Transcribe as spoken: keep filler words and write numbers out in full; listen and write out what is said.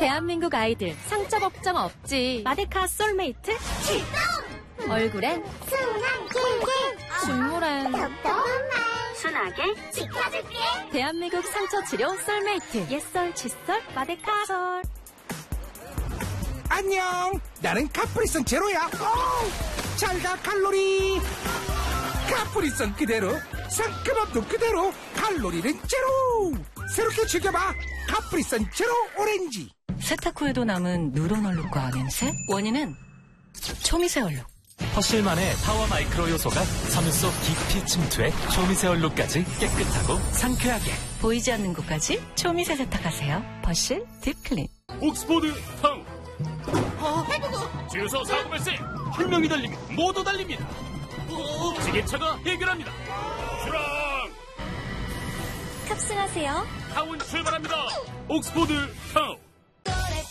대한민국 아이들 상처 걱정 없지. 마데카 솔메이트 출동! 얼굴엔 순한 길길 중물엔 똑똑한 말 순하게 지켜줄게. 대한민국 상처 치료 솔메이트 옛솔 칫솔 마데카 솔. 안녕, 나는 카프리선 제로야. 잘가 칼로리. 카프리선 그대로, 상큼함도 그대로, 칼로리는 제로. 새롭게 즐겨봐, 카프리선 제로 오렌지. 세탁 후에도 남은 누런 얼룩과 냄새? 원인은 초미세 얼룩. 퍼실만의 파워 마이크로 요소가 섬유 속 깊이 침투해 초미세 얼룩까지 깨끗하고 상쾌하게. 보이지 않는 곳까지 초미세 세탁하세요. 퍼실 딥클린. 옥스포드 타운. 주유소 사고 발생. 한 명이 달리면 모두 달립니다. 지게차가 해결합니다. 출항. 탑승하세요. 타운 출발합니다. 옥스포드 타운.